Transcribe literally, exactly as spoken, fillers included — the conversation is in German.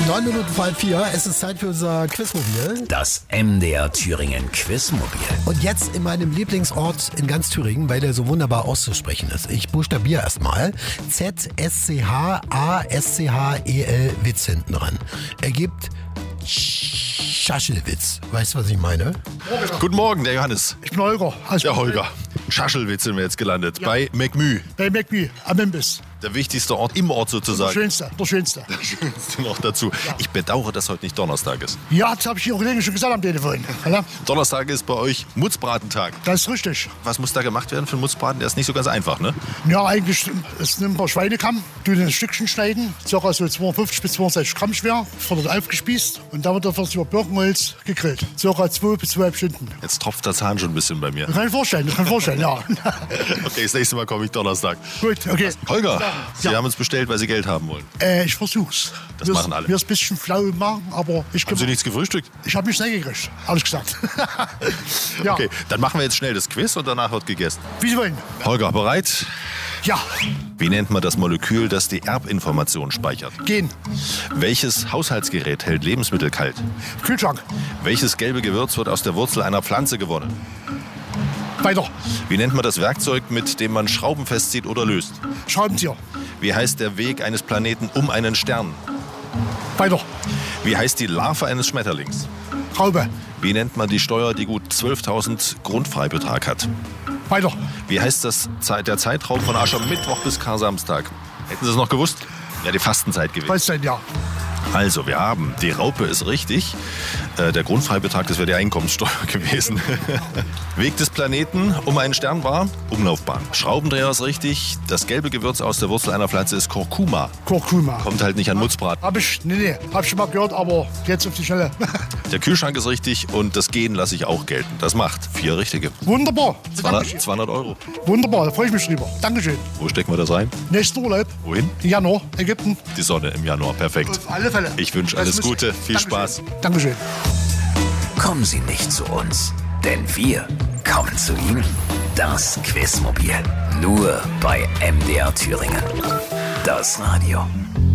Neun Minuten vor halb vier, es ist Zeit für unser Quizmobil. Das M D R Thüringen Quizmobil. Und jetzt in meinem Lieblingsort in ganz Thüringen, weil der so wunderbar auszusprechen ist. Ich buchstabiere erstmal. Z S C H A S C H E L Witz hinten dran. Ergibt Schaschelwitz. Weißt du, was ich meine? Guten Morgen, der Johannes. Ich bin Holger. Also Der Holger. Schaschelwitz sind wir jetzt gelandet. Ja. Bei McMü. Bei McMü am Imbiss. Der wichtigste Ort im Ort Der sozusagen. schönste, der schönste. Der schönste noch dazu. Ich bedauere, dass heute nicht Donnerstag ist. Ja, das habe ich Ihre Kollegen schon gesagt am Telefon. Ja, Donnerstag ist bei euch Mutzbratentag. das ist richtig. Was muss da gemacht werden für einen Mutzbraten? Der ist nicht so ganz einfach, ne? Ja, eigentlich ist nimmt man Schweinekamm, tut in Stückchen schneiden, ca. so zweiundfünfzig bis zweiundsechzig Gramm schwer, wird dann aufgespießt und dann wird das über Birkenholz gegrillt. Ca. zwei bis zwölf Stunden. Jetzt tropft der Zahn schon ein bisschen bei mir. Das kann ich vorstellen, das kann ich vorstellen, ja. Okay, das nächste Mal komme ich Donnerstag. Gut, okay. Holger, Sie Ja. haben uns bestellt, weil Sie Geld haben wollen. Äh, ich versuch's. Das Mir machen ist- alle. Mir ist ein bisschen flau im Magen, aber ich Haben Sie nichts gefrühstückt? Ich habe mich nicht gekriegt, ehrlich gesagt. Ja, Okay, dann machen wir jetzt schnell das Quiz und danach wird gegessen. wie Sie wollen. Holger, bereit? Ja, Wie nennt man das Molekül, das die Erbinformation speichert? gehen. Welches Haushaltsgerät hält Lebensmittel kalt? Kühlschrank. Welches gelbe Gewürz wird aus der Wurzel einer Pflanze gewonnen? Weiter. Wie nennt man das Werkzeug, mit dem man Schrauben festzieht oder löst? Schraubenzieher. Wie heißt der Weg eines Planeten um einen Stern? Weiter. Wie heißt die Larve eines Schmetterlings? Raube. Wie nennt man die Steuer, die gut zwölftausend Grundfreibetrag hat? Weiter. Wie heißt das Zeit, der Zeitraum von Aschermittwoch bis Kar-Samstag? Hätten Sie es noch gewusst? Ja, die Fastenzeit gewesen. Was denn, ja? Also, wir haben, die Raupe ist richtig. Äh, der Grundfreibetrag, das wäre die Einkommenssteuer gewesen. Weg des Planeten um einen Stern war Umlaufbahn. Schraubendreher ist richtig. Das gelbe Gewürz aus der Wurzel einer Pflanze ist Kurkuma. Kurkuma. Kommt halt nicht an Mutzbraten. Hab ich, nee, nee, hab ich schon mal gehört, aber jetzt auf die Schnelle. Der Kühlschrank ist richtig und das Gehen lasse ich auch gelten. Das macht vier richtige. Wunderbar. zweihundert, zweihundert Euro. Wunderbar, da freue ich mich drüber. Dankeschön. Wo stecken wir das rein? Nächster Urlaub. Wohin? Januar, Ägypten. Die Sonne im Januar. Perfekt. Auf alle Fälle. Ich wünsche Das alles muss- Gute. Viel Dankeschön. Spaß. Dankeschön. Kommen Sie nicht zu uns, denn wir kommen zu Ihnen. Das Quizmobil. Nur bei M D R Thüringen. Das Radio.